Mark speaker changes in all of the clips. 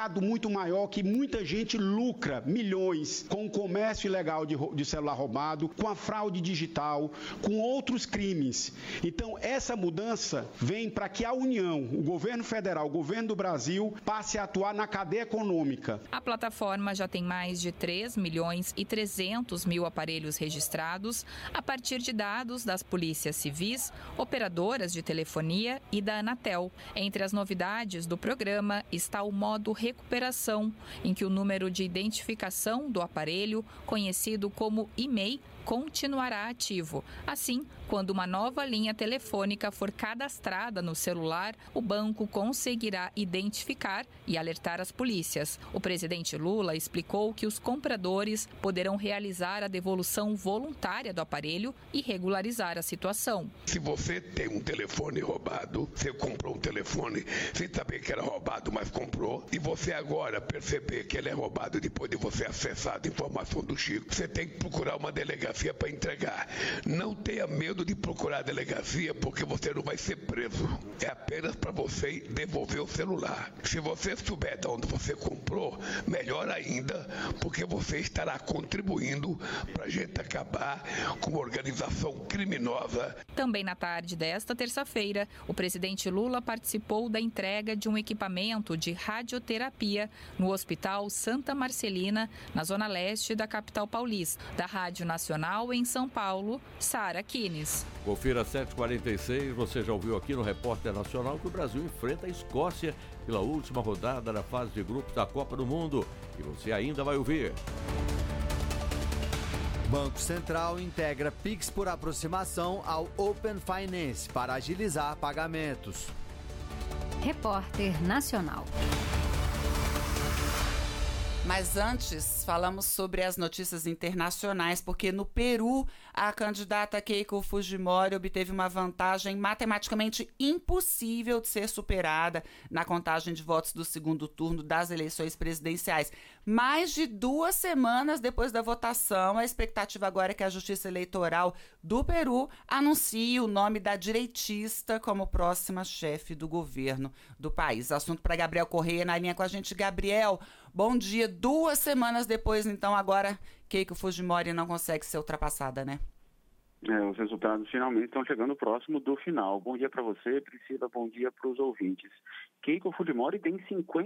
Speaker 1: mercado muito maior, que muita gente lucra milhões com o comércio ilegal de celular roubado, com a fraude digital, com outros crimes. Então, essa mudança vem para que a União, o governo federal, o governo do Brasil, passe a atuar na cadeia econômica.
Speaker 2: A plataforma já tem mais de 3.300.000 aparelhos registrados a partir de dados das polícias civis, operadoras de telefonia e da Anatel. Entre as novidades do programa está o modo recuperação, em que o número de identificação do aparelho, conhecido como e-mail, continuará ativo. Assim, quando uma nova linha telefônica for cadastrada no celular, o banco conseguirá identificar e alertar as polícias. O presidente Lula explicou que os compradores poderão realizar a devolução voluntária do aparelho e regularizar a situação.
Speaker 3: Se você tem um telefone roubado, você comprou um telefone sem saber que era roubado, mas comprou, e você agora perceber que ele é roubado depois de você acessar a informação do Chico, você tem que procurar uma delegacia para entregar. Não tenha medo de procurar a delegacia, porque você não vai ser preso. É apenas para você devolver o celular. Se você souber de onde você comprou, melhor ainda, porque você estará contribuindo para a gente acabar com uma organização criminosa.
Speaker 2: Também na tarde desta terça-feira, o presidente Lula participou da entrega de um equipamento de radioterapia no Hospital Santa Marcelina, na zona leste da capital paulista. Da Rádio Nacional em São Paulo, Sara Kines.
Speaker 4: Confira 7h46, você já ouviu aqui no Repórter Nacional que o Brasil enfrenta a Escócia pela última rodada da fase de grupos da Copa do Mundo. E você ainda vai ouvir.
Speaker 5: Banco Central integra Pix por aproximação ao Open Finance para agilizar pagamentos.
Speaker 6: Repórter Nacional.
Speaker 7: Mas antes, falamos sobre as notícias internacionais, porque no Peru, a candidata Keiko Fujimori obteve uma vantagem matematicamente impossível de ser superada na contagem de votos do segundo turno das eleições presidenciais. Mais de 2 semanas depois da votação, a expectativa agora é que a Justiça Eleitoral do Peru anuncie o nome da direitista como próxima chefe do governo do país. Assunto para Gabriel Correia na linha com a gente. Gabriel, bom dia. 2 semanas depois, então, agora, Keiko Fujimori não consegue ser ultrapassada, né?
Speaker 8: Os resultados finalmente estão chegando próximo do final. Bom dia para você, Priscila, bom dia para os ouvintes. Keiko Fujimori tem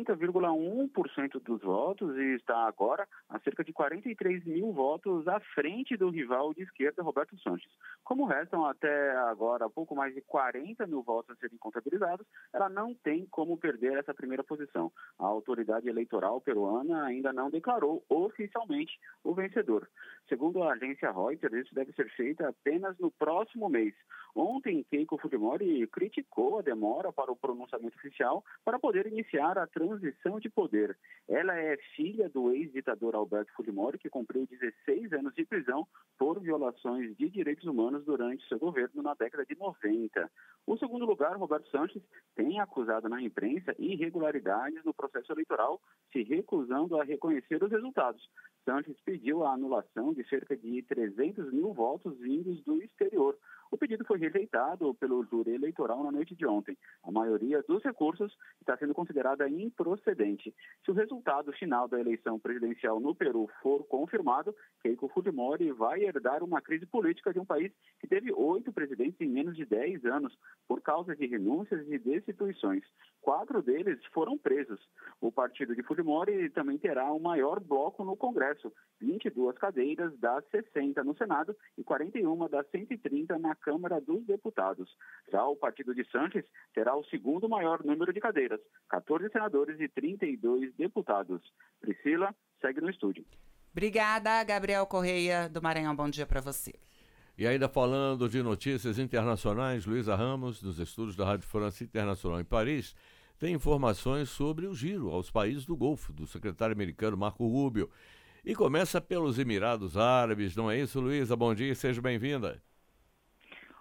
Speaker 8: 50,1% dos votos e está agora a cerca de 43 mil votos à frente do rival de esquerda, Roberto Sanches. Como restam até agora pouco mais de 40 mil votos a serem contabilizados, ela não tem como perder essa primeira posição. A autoridade eleitoral peruana ainda não declarou oficialmente o vencedor. Segundo a agência Reuters, isso deve ser feito apenas no próximo mês. Ontem, Keiko Fujimori criticou a demora para o pronunciamento oficial para poder iniciar a transição de poder. Ela é filha do ex-ditador Alberto Fujimori, que cumpriu 16 anos de prisão por violações de direitos humanos durante seu governo na década de 90. O segundo lugar, Roberto Sanches, tem acusado na imprensa irregularidades no processo eleitoral, se recusando a reconhecer os resultados. Sanches pediu a anulação de cerca de 300 mil votos vindos do exterior. O pedido foi rejeitado pelo júri eleitoral na noite de ontem. A maioria dos recursos está sendo considerada improcedente. Se o resultado final da eleição presidencial no Peru for confirmado, Keiko Fujimori vai herdar uma crise política de um país que teve 8 presidentes em menos de 10 anos por causa de renúncias e destituições. 4 deles foram presos. O partido de Fujimori também terá o maior bloco no Congresso, 22 cadeiras das 60 no Senado e 41 das 130 na Câmara dos Deputados. Já o partido de Sanches terá o segundo maior número de cadeiras, 14 senadores e 32 deputados. Priscila, segue no estúdio.
Speaker 7: Obrigada, Gabriel Correia do Maranhão. Bom dia para você.
Speaker 4: E ainda falando de notícias internacionais, Luísa Ramos, dos estúdios da Rádio França Internacional em Paris, tem informações sobre o giro aos países do Golfo, do secretário americano Marco Rubio. E começa pelos Emirados Árabes, não é isso, Luísa? Bom dia e seja bem-vinda.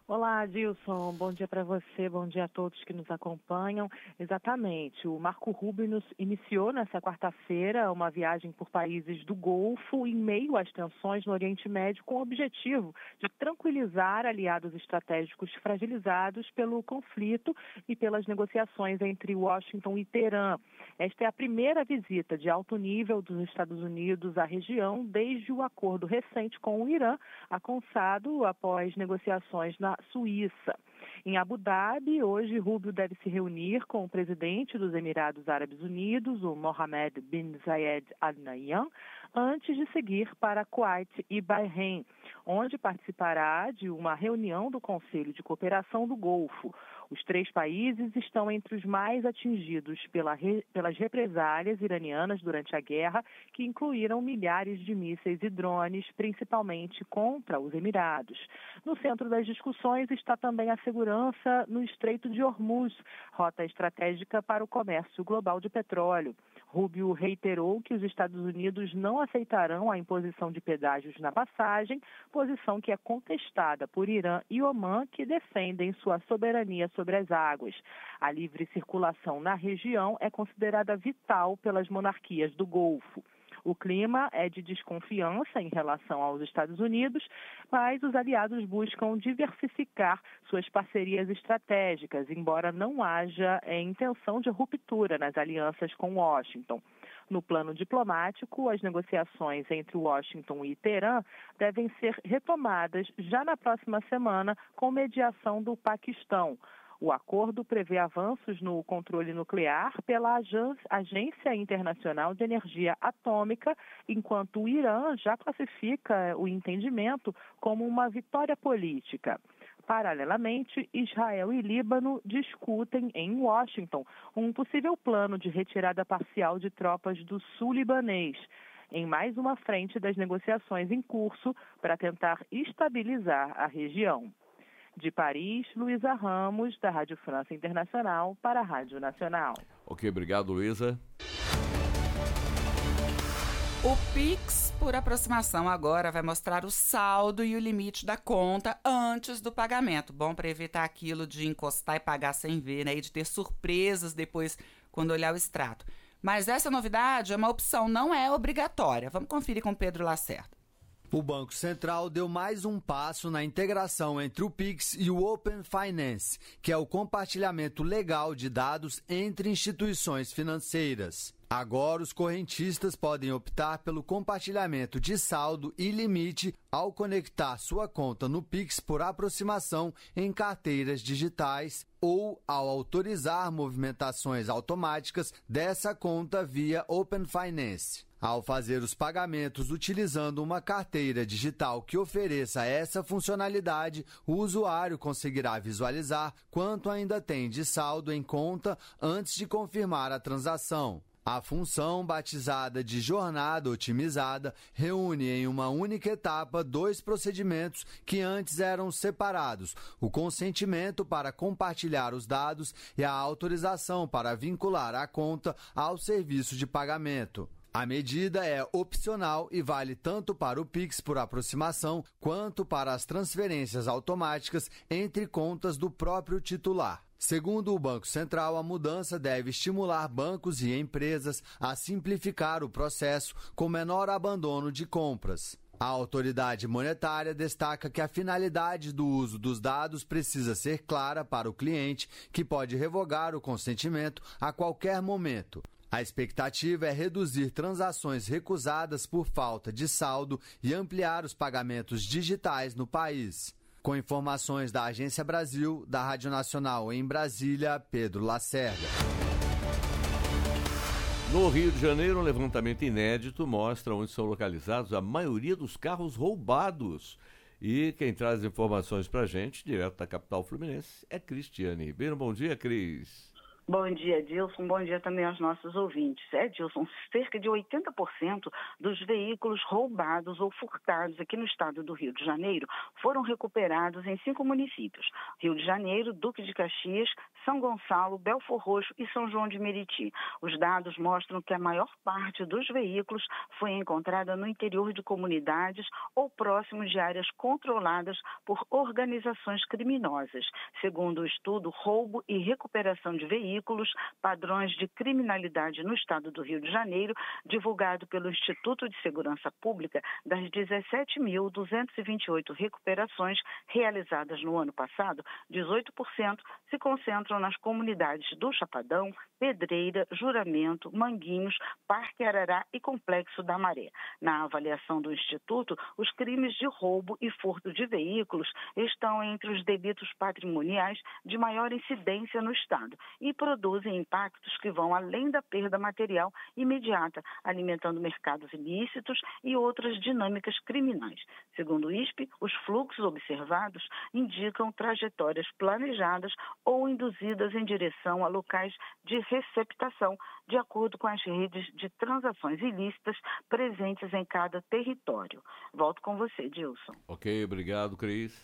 Speaker 9: Olá, Adilson. Bom dia para você, bom dia a todos que nos acompanham. Exatamente, o Marco Rubio iniciou nessa quarta-feira uma viagem por países do Golfo em meio às tensões no Oriente Médio com o objetivo de tranquilizar aliados estratégicos fragilizados pelo conflito e pelas negociações entre Washington e Teherã. Esta é a primeira visita de alto nível dos Estados Unidos à região desde o acordo recente com o Irã, alcançado após negociações na Suíça. Em Abu Dhabi, hoje Rubio deve se reunir com o presidente dos Emirados Árabes Unidos, o Mohammed bin Zayed Al Nahyan, antes de seguir para Kuwait e Bahrein, onde participará de uma reunião do Conselho de Cooperação do Golfo. Os 3 países estão entre os mais atingidos pelas represálias iranianas durante a guerra, que incluíram milhares de mísseis e drones, principalmente contra os Emirados. No centro das discussões está também a segurança no Estreito de Hormuz, rota estratégica para o comércio global de petróleo. Rubio reiterou que os Estados Unidos não aceitarão a imposição de pedágios na passagem, posição que é contestada por Irã e Omã, que defendem sua soberania sobre as águas. A livre circulação na região é considerada vital pelas monarquias do Golfo. O clima é de desconfiança em relação aos Estados Unidos, mas os aliados buscam diversificar suas parcerias estratégicas, embora não haja intenção de ruptura nas alianças com Washington. No plano diplomático, as negociações entre Washington e Teherã devem ser retomadas já na próxima semana com mediação do Paquistão. O acordo prevê avanços no controle nuclear pela Agência Internacional de Energia Atômica, enquanto o Irã já classifica o entendimento como uma vitória política. Paralelamente, Israel e Líbano discutem em Washington um possível plano de retirada parcial de tropas do sul libanês, em mais uma frente das negociações em curso para tentar estabilizar a região. De Paris, Luísa Ramos, da Rádio França Internacional, para a Rádio Nacional.
Speaker 4: Ok, obrigado, Luísa.
Speaker 7: O Pix, por aproximação, agora vai mostrar o saldo e o limite da conta antes do pagamento. Bom, para evitar aquilo de encostar e pagar sem ver, né? E de ter surpresas depois quando olhar o extrato. Mas essa novidade é uma opção, não é obrigatória. Vamos conferir com Pedro Lacerda.
Speaker 5: O Banco Central deu mais um passo na integração entre o Pix e o Open Finance, que é o compartilhamento legal de dados entre instituições financeiras. Agora, os correntistas podem optar pelo compartilhamento de saldo e limite ao conectar sua conta no Pix por aproximação em carteiras digitais ou ao autorizar movimentações automáticas dessa conta via Open Finance. Ao fazer os pagamentos utilizando uma carteira digital que ofereça essa funcionalidade, o usuário conseguirá visualizar quanto ainda tem de saldo em conta antes de confirmar a transação. A função, batizada de jornada otimizada, reúne em uma única etapa 2 procedimentos que antes eram separados: o consentimento para compartilhar os dados e a autorização para vincular a conta ao serviço de pagamento. A medida é opcional e vale tanto para o Pix por aproximação quanto para as transferências automáticas entre contas do próprio titular. Segundo o Banco Central, a mudança deve estimular bancos e empresas a simplificar o processo com menor abandono de compras. A autoridade monetária destaca que a finalidade do uso dos dados precisa ser clara para o cliente, que pode revogar o consentimento a qualquer momento. A expectativa é reduzir transações recusadas por falta de saldo e ampliar os pagamentos digitais no país. Com informações da Agência Brasil, da Rádio Nacional em Brasília, Pedro Lacerda.
Speaker 4: No Rio de Janeiro, um levantamento inédito mostra onde são localizados a maioria dos carros roubados. E quem traz informações para a gente, direto da capital fluminense, é Cristiane Ribeiro. Bom dia, Cris.
Speaker 10: Bom dia, Edilson. Bom dia também aos nossos ouvintes. Edilson, cerca de 80% dos veículos roubados ou furtados aqui no estado do Rio de Janeiro foram recuperados em 5 municípios: Rio de Janeiro, Duque de Caxias, São Gonçalo, Belfor Roxo e São João de Meriti. Os dados mostram que a maior parte dos veículos foi encontrada no interior de comunidades ou próximos de áreas controladas por organizações criminosas. Segundo o estudo Roubo e Recuperação de Veículos, Padrões de Criminalidade no Estado do Rio de Janeiro, divulgado pelo Instituto de Segurança Pública, das 17.228 recuperações realizadas no ano passado, 18% se concentram nas comunidades do Chapadão, Pedreira, Juramento, Manguinhos, Parque Arará e Complexo da Maré. Na avaliação do Instituto, os crimes de roubo e furto de veículos estão entre os delitos patrimoniais de maior incidência no Estado e produzem impactos que vão além da perda material imediata, alimentando mercados ilícitos e outras dinâmicas criminais. Segundo o ISP, os fluxos observados indicam trajetórias planejadas ou induzidas em direção a locais de receptação, de acordo com as redes de transações ilícitas presentes em cada território. Volto com você, Dilson.
Speaker 4: Ok, obrigado, Cris.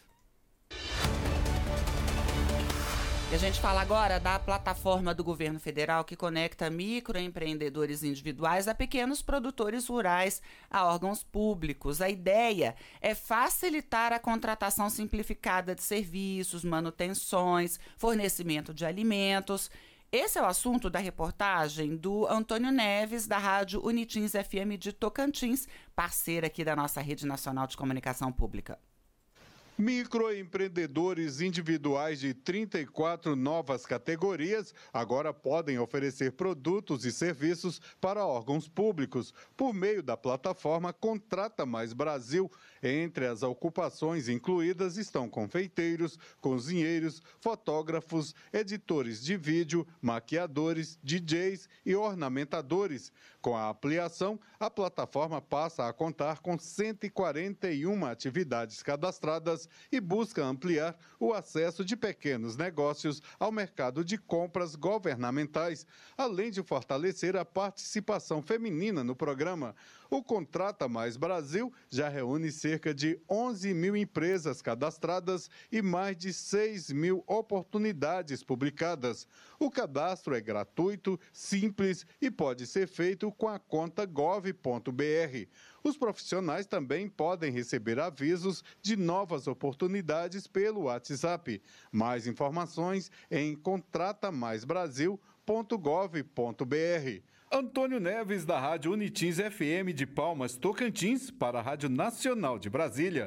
Speaker 7: E a gente fala agora da plataforma do governo federal que conecta microempreendedores individuais a pequenos produtores rurais a órgãos públicos. A ideia é facilitar a contratação simplificada de serviços, manutenções, fornecimento de alimentos. Esse é o assunto da reportagem do Antônio Neves, da Rádio Unitins FM de Tocantins, parceira aqui da nossa Rede Nacional de Comunicação Pública.
Speaker 11: Microempreendedores individuais de 34 novas categorias agora podem oferecer produtos e serviços para órgãos públicos por meio da plataforma Contrata Mais Brasil. Entre as ocupações incluídas estão confeiteiros, cozinheiros, fotógrafos, editores de vídeo, maquiadores, DJs e ornamentadores. Com a ampliação, a plataforma passa a contar com 141 atividades cadastradas e busca ampliar o acesso de pequenos negócios ao mercado de compras governamentais, além de fortalecer a participação feminina no programa. O Contrata Mais Brasil já reúne cerca de 11 mil empresas cadastradas e mais de 6 mil oportunidades publicadas. O cadastro é gratuito, simples e pode ser feito com a conta gov.br. Os profissionais também podem receber avisos de novas oportunidades pelo WhatsApp. Mais informações em contratamaisbrasil.gov.br. Antônio Neves, da Rádio Unitins FM de Palmas, Tocantins, para a Rádio Nacional de Brasília.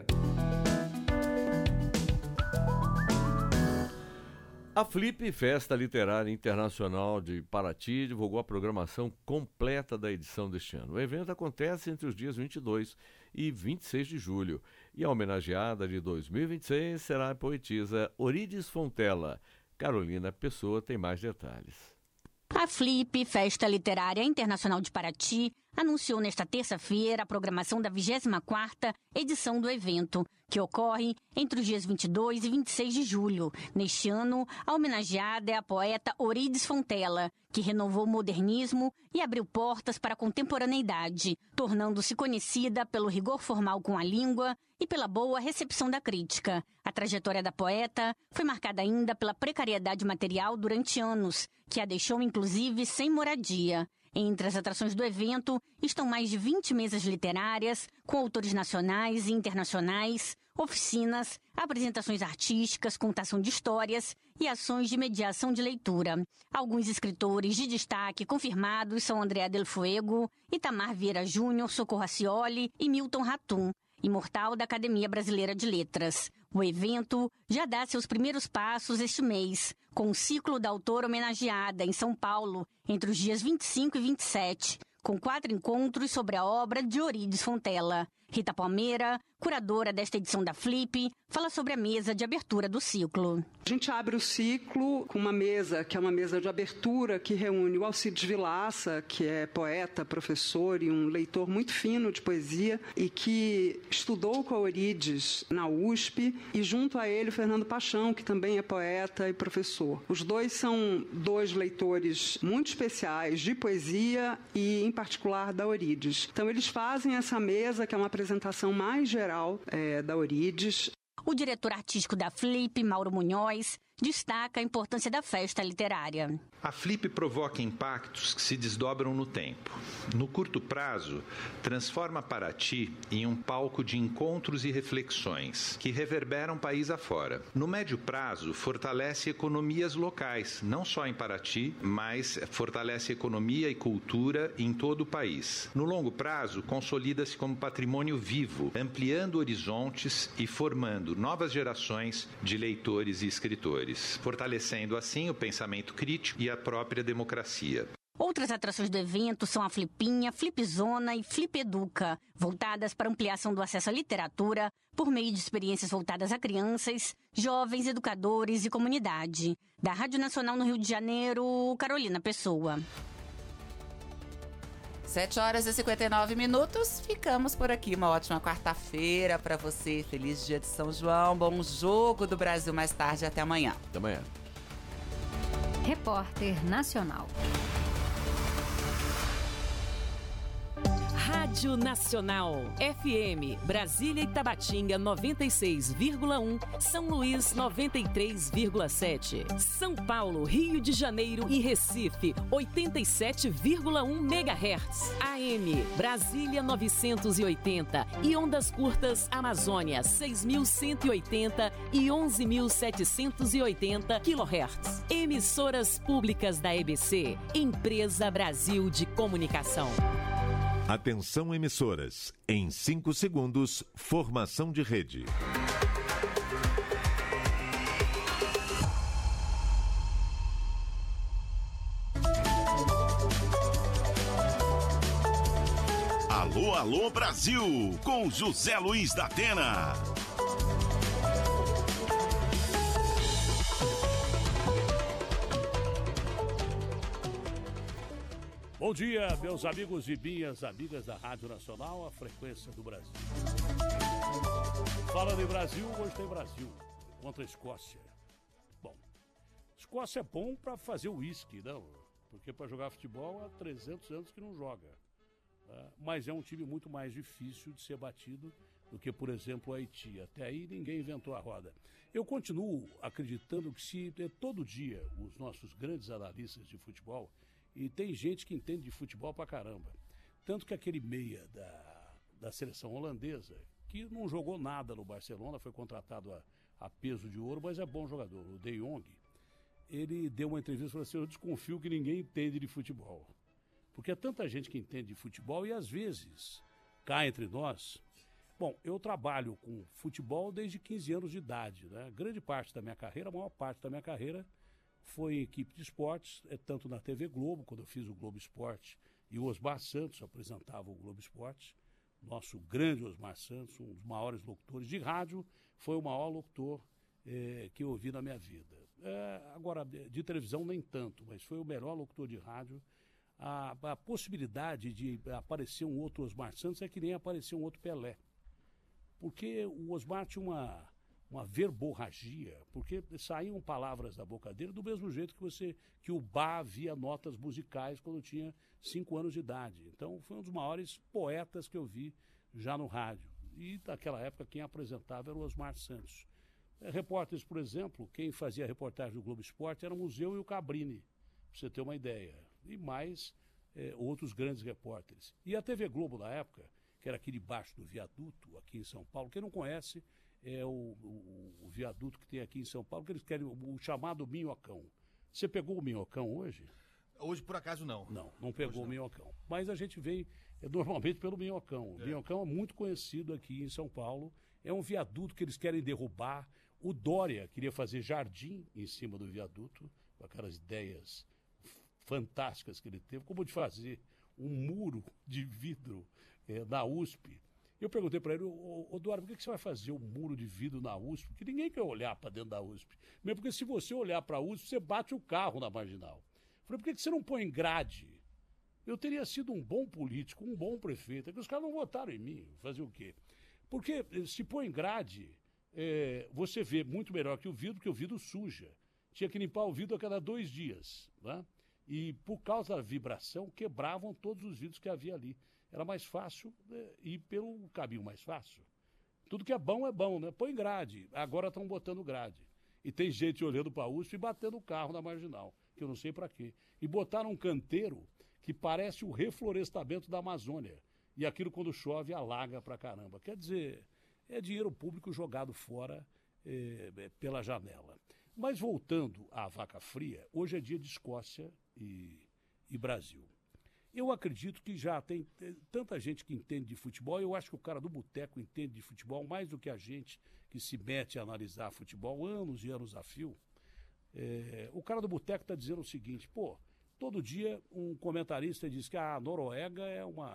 Speaker 4: A Flip, Festa Literária Internacional de Paraty, divulgou a programação completa da edição deste ano. O evento acontece entre os dias 22 e 26 de julho e a homenageada de 2026 será a poetisa Orides Fontela. Carolina Pessoa tem mais detalhes.
Speaker 12: A Flip, Festa Literária Internacional de Paraty, anunciou nesta terça-feira a programação da 24ª edição do evento, que ocorre entre os dias 22 e 26 de julho. Neste ano, a homenageada é a poeta Orides Fontela, que renovou o modernismo e abriu portas para a contemporaneidade, tornando-se conhecida pelo rigor formal com a língua e pela boa recepção da crítica. A trajetória da poeta foi marcada ainda pela precariedade material durante anos, que a deixou inclusive sem moradia. Entre as atrações do evento estão mais de 20 mesas literárias, com autores nacionais e internacionais, oficinas, apresentações artísticas, contação de histórias e ações de mediação de leitura. Alguns escritores de destaque confirmados são Andrea Del Fuego, Itamar Vieira Júnior, Socorro Acioli e Milton Ratum, imortal da Academia Brasileira de Letras. O evento já dá seus primeiros passos este mês, com o ciclo da autora homenageada em São Paulo, entre os dias 25 e 27, com 4 encontros sobre a obra de Orides Fontela. Rita Palmeira, curadora desta edição da Flip, fala sobre a mesa de abertura do ciclo.
Speaker 13: A gente abre o ciclo com uma mesa, que é uma mesa de abertura, que reúne o Alcides Vilaça, que é poeta, professor e um leitor muito fino de poesia, e que estudou com a Eurídice na USP, e junto a ele o Fernando Paixão, que também é poeta e professor. Os dois são dois leitores muito especiais de poesia e, em particular, da Eurídice. Então, eles fazem essa mesa, que é uma apresentação mais geral da Eurídice.
Speaker 12: O diretor artístico da Flip, Mauro Munhoz, destaca a importância da festa literária.
Speaker 14: A Flip provoca impactos que se desdobram no tempo. No curto prazo, transforma Paraty em um palco de encontros e reflexões que reverberam país afora. No médio prazo, fortalece economias locais, não só em Paraty, mas fortalece economia e cultura em todo o país. No longo prazo, consolida-se como patrimônio vivo, ampliando horizontes e formando novas gerações de leitores e escritores, fortalecendo assim o pensamento crítico e a própria democracia.
Speaker 12: Outras atrações do evento são a Flipinha, Flipzona e Flip Educa, voltadas para ampliação do acesso à literatura por meio de experiências voltadas a crianças, jovens, educadores e comunidade. Da Rádio Nacional no Rio de Janeiro, Carolina Pessoa.
Speaker 7: 7h59. Ficamos por aqui. Uma ótima quarta-feira para você. Feliz dia de São João. Bom jogo do Brasil mais tarde. Até amanhã.
Speaker 4: Até amanhã.
Speaker 6: Repórter Nacional.
Speaker 15: Rádio Nacional, FM, Brasília e Tabatinga 96,1, São Luís 93,7, São Paulo, Rio de Janeiro e Recife 87,1 MHz, AM, Brasília 980 e ondas curtas Amazônia 6.180 e 11.780 kHz. Emissoras públicas da EBC, Empresa Brasil de Comunicação.
Speaker 16: Atenção emissoras, em 5 segundos, formação de rede.
Speaker 17: Alô, alô Brasil, com José Luiz da Atena.
Speaker 18: Bom dia, meus amigos e minhas amigas da Rádio Nacional, a frequência do Brasil. Falando em Brasil, hoje tem Brasil contra a Escócia. Bom, Escócia é bom para fazer uísque, não? Porque para jogar futebol há 300 anos que não joga. Né? Mas é um time muito mais difícil de ser batido do que, por exemplo, o Haiti. Até aí ninguém inventou a roda. Eu continuo acreditando que se todo dia os nossos grandes analistas de futebol, e tem gente que entende de futebol pra caramba. Tanto que aquele meia da seleção holandesa, que não jogou nada no Barcelona, foi contratado a peso de ouro, mas é bom jogador, o De Jong, ele deu uma entrevista e falou assim: eu desconfio que ninguém entende de futebol. Porque é tanta gente que entende de futebol e às vezes, cá entre nós... Bom, eu trabalho com futebol desde 15 anos de idade, né? Grande parte da minha carreira, a maior parte da minha carreira, foi em equipe de esportes, tanto na TV Globo, quando eu fiz o Globo Esporte, e o Osmar Santos apresentava o Globo Esporte. Nosso grande Osmar Santos, um dos maiores locutores de rádio, foi o maior locutor que eu ouvi na minha vida. Agora, de televisão nem tanto, mas foi o melhor locutor de rádio. A possibilidade de aparecer um outro Osmar Santos é que nem aparecer um outro Pelé. Porque o Osmar tinha uma verborragia, porque saíam palavras da boca dele do mesmo jeito que o Bach via notas musicais quando tinha 5 anos de idade. Então foi um dos maiores poetas que eu vi já no rádio. E naquela época quem apresentava era o Osmar Santos. Repórteres, por exemplo, quem fazia a reportagem do Globo Esporte era o Museu e o Cabrini, para você ter uma ideia. E mais outros grandes repórteres. E a TV Globo na época, que era aqui debaixo do viaduto, aqui em São Paulo, quem não conhece... é o viaduto que tem aqui em São Paulo, que eles querem o chamado Minhocão. Você pegou o Minhocão hoje?
Speaker 19: Hoje, por acaso, não.
Speaker 18: Não pegou o Minhocão. Mas a gente vem normalmente pelo Minhocão. O Minhocão é muito conhecido aqui em São Paulo. É um viaduto que eles querem derrubar. O Dória queria fazer jardim em cima do viaduto, com aquelas ideias fantásticas que ele teve, como de fazer um muro de vidro na USP. Eu perguntei para ele, Eduardo, por que você vai fazer um muro de vidro na USP? Porque ninguém quer olhar para dentro da USP. Mesmo porque se você olhar para a USP, você bate o carro na Marginal. Falei, por que você não põe grade? Eu teria sido um bom político, um bom prefeito. É que os caras não votaram em mim. Fazer o quê? Porque se põe grade, você vê muito melhor que o vidro, porque o vidro suja. Tinha que limpar o vidro a cada 2 dias. Né? E por causa da vibração, quebravam todos os vidros que havia ali. Era mais fácil ir pelo caminho mais fácil. Tudo que é bom, né? Põe grade. Agora estão botando grade. E tem gente olhando para a USP e batendo o carro na Marginal, que eu não sei para quê. E botaram um canteiro que parece o reflorestamento da Amazônia. E aquilo, quando chove, alaga pra caramba. Quer dizer, é dinheiro público jogado fora pela janela. Mas voltando à vaca fria, hoje é dia de Escócia e Brasil. Eu acredito que já tem tanta gente que entende de futebol. Eu acho que o cara do boteco entende de futebol mais do que a gente que se mete a analisar futebol anos e anos a fio. O cara do boteco está dizendo o seguinte, todo dia um comentarista diz que a Noruega é uma